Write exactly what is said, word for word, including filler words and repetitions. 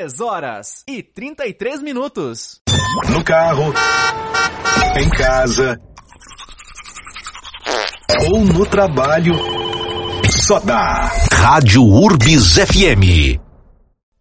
três horas e trinta e três minutos. No carro, em casa ou no trabalho, só dá Rádio Urbis F M.